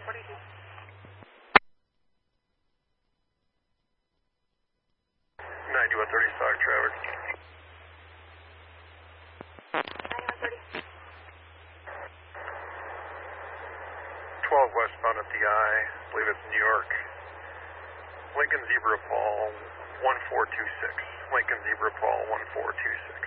9130 stock traffic. 12 westbound at the I believe it's New York. Lincoln Zebra Paul 1426. Lincoln Zebra Paul 1426.